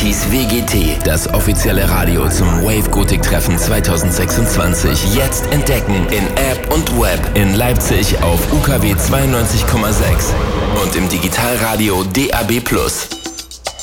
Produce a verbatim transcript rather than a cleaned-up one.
Nazis W G T, das offizielle Radio zum Wave Gothic Treffen zwanzig sechsundzwanzig. Jetzt entdecken in App und Web in Leipzig auf U K W zweiundneunzig Komma sechs und im Digitalradio D A B plus.